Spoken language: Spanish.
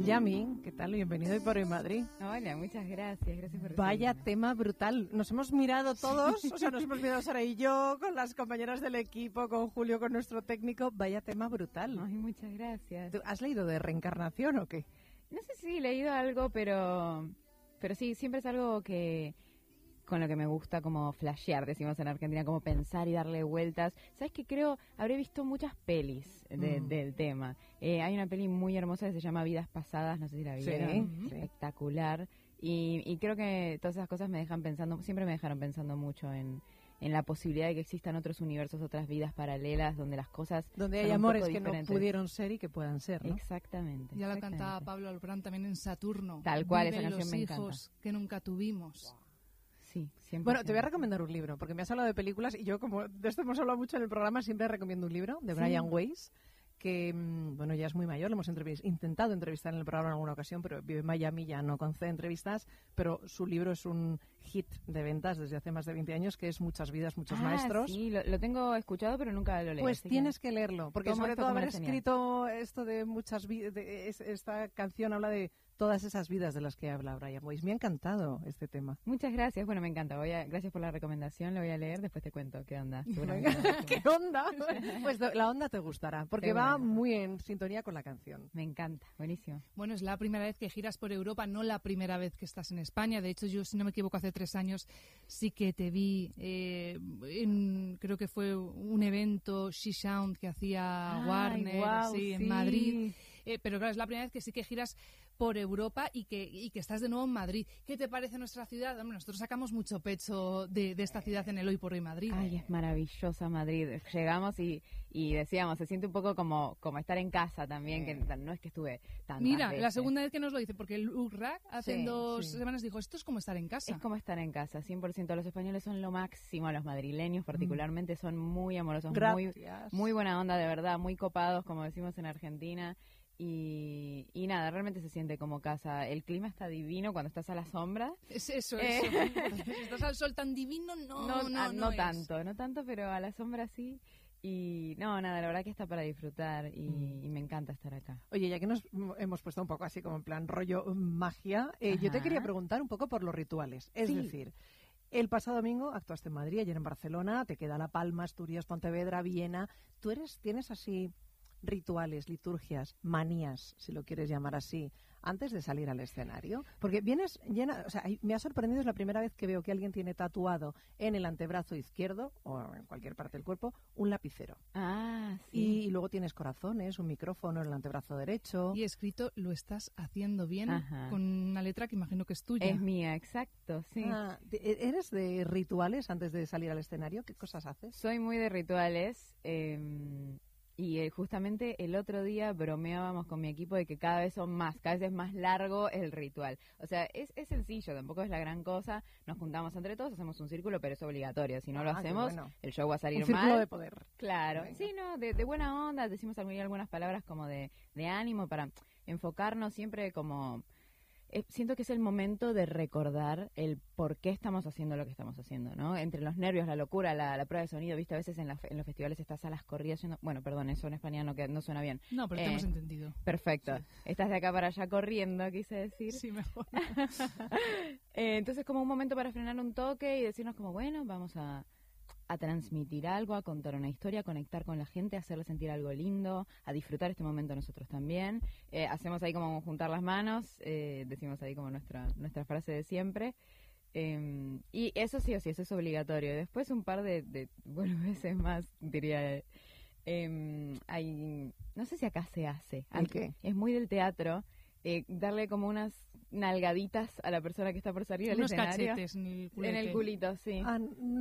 Yami, ¿qué tal? Bienvenido hoy por hoy Madrid. Hola, muchas gracias. Gracias por Vaya recibirme. tema brutal. Nos hemos mirado todos, o sea, nos hemos mirado Sara y yo, con las compañeras del equipo, con Julio, con nuestro técnico. Vaya tema brutal. Ay, muchas gracias. ¿Tú has leído de reencarnación o qué? No sé si he leído algo, pero sí, siempre es algo que con lo que me gusta como flashear, decimos en Argentina, como pensar y darle vueltas. ¿Sabes qué? Creo, habré visto muchas pelis del tema. Hay una peli muy hermosa que se llama Vidas Pasadas, no sé si la vieron. Sí. Espectacular. Y creo que todas esas cosas me dejan pensando, siempre me dejaron pensando mucho en la posibilidad de que existan otros universos, otras vidas paralelas, donde las cosas donde son hay un amores poco que no diferentes. pudieron ser y que puedan ser, ¿no? Exactamente. Ya la exactamente. cantaba Pablo Alborán también en Saturno. Tal cual, esa Viven canción los me hijos que nunca tuvimos. Sí, 100%. Bueno, te voy a recomendar un libro, porque me has hablado de películas y yo, como de esto hemos hablado mucho en el programa, siempre recomiendo un libro de Brian Weiss, que, bueno, ya es muy mayor, lo hemos intentado entrevistar en el programa en alguna ocasión, pero vive en Miami, ya no concede entrevistas, pero su libro es un hit de ventas desde hace más de 20 años, que es Muchas vidas, muchos maestros. Sí, lo tengo escuchado, pero nunca lo leí. Pues tienes que leerlo, porque tomo sobre esto todo como haber una señal. escrito esto de muchas vidas, esta canción habla de todas esas vidas de las que habla Brian Weiss. Me ha encantado este tema. Muchas gracias, bueno, me encanta. Gracias por la recomendación, lo voy a leer, después te cuento qué onda. ¿Qué onda? Pues la onda te gustará, porque va muy en sintonía con la canción. Me encanta, buenísimo. Bueno, es la primera vez que giras por Europa, no la primera vez que estás en España. De hecho, yo, si no me equivoco, hace 3 años sí que te vi creo que fue un evento She Sound que hacía Warner, en Madrid. Pero claro, es la primera vez que sí que giras por Europa y que estás de nuevo en Madrid. ¿Qué te parece nuestra ciudad? Hombre, nosotros sacamos mucho pecho de esta ciudad en el Hoy por Hoy Madrid. Ay, es maravillosa Madrid. Llegamos y decíamos, se siente un poco como estar en casa también, que no es que estuve tantas Mira, veces. la segunda vez que nos lo dice, porque el URAC hace 2 semanas dijo, esto es como estar en casa. Es como estar en casa, 100%. Los españoles son lo máximo, los madrileños particularmente son muy amorosos, muy buena onda, de verdad, muy copados, como decimos en Argentina. Y nada, realmente se siente como casa. El clima está divino cuando estás a la sombra. Es eso. Si estás al sol tan divino, no tanto, pero a la sombra sí. Y nada, la verdad que está para disfrutar y me encanta estar acá. Oye, ya que nos hemos puesto un poco así como en plan rollo magia, yo te quería preguntar un poco por los rituales. Es decir, el pasado domingo actuaste en Madrid, ayer en Barcelona, te queda La Palma, Asturias, Pontevedra, Viena. ¿Tienes así rituales, liturgias, manías, si lo quieres llamar así, antes de salir al escenario? Porque vienes llena, o sea, me ha sorprendido, es la primera vez que veo que alguien tiene tatuado en el antebrazo izquierdo o en cualquier parte del cuerpo un lapicero. Ah, sí. Y luego tienes corazones, un micrófono en el antebrazo derecho. Y escrito, lo estás haciendo bien, con una letra que imagino que es tuya. Es mía, exacto, sí. ¿Eres de rituales antes de salir al escenario? ¿Qué cosas haces? Soy muy de rituales. Y justamente el otro día bromeábamos con mi equipo de que cada vez es más largo el ritual. O sea, es sencillo, tampoco es la gran cosa. Nos juntamos entre todos, hacemos un círculo, pero es obligatorio. Si no lo hacemos, el show va a salir mal. Un círculo de poder. Claro. Venga. Sí, no, de buena onda. Decimos algunas palabras como de ánimo para enfocarnos siempre como... siento que es el momento de recordar el por qué estamos haciendo lo que estamos haciendo, ¿no? Entre los nervios, la locura, la prueba de sonido, viste, a veces en los festivales estás a las corridas yendo... Bueno, perdón, eso en español no suena bien. No, pero te hemos entendido. Perfecto. Sí. Estás de acá para allá corriendo, quise decir. Sí, mejor. Entonces, como un momento para frenar un toque y decirnos como, bueno, vamos a transmitir algo, a contar una historia, a conectar con la gente, a hacerle sentir algo lindo, a disfrutar este momento nosotros también. Hacemos ahí como juntar las manos, decimos ahí como nuestra frase de siempre. Y eso sí o sí, eso es obligatorio. Después un par de veces más, diría... no sé si acá se hace. ¿Qué? Es muy del teatro. Darle como unas nalgaditas a la persona que está por salir al escenario. Unos cachetes en el culete. En el culito, sí.